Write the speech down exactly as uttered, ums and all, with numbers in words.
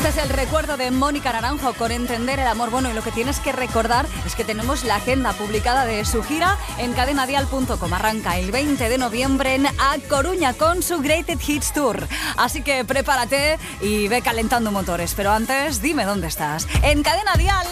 Este es el recuerdo de Mónica Naranjo con Entender el Amor. Bueno, y lo que tienes que recordar es que tenemos la agenda publicada de su gira en cadena dial punto com. Arranca el veinte de noviembre en A Coruña con su Greatest Hits Tour. Así que prepárate y ve calentando motores. Pero antes, dime dónde estás. En Cadena Dial.